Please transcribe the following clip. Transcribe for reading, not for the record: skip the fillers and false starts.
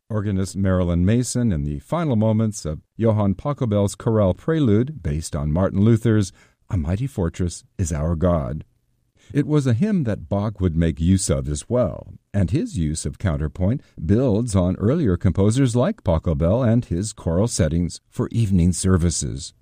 Organist Marilyn Mason in the final moments of Johann Pachelbel's chorale prelude, based on Martin Luther's "A Mighty Fortress is Our God." It was a hymn that Bach would make use of as well, and his use of counterpoint builds on earlier composers like Pachelbel and his choral settings for evening services.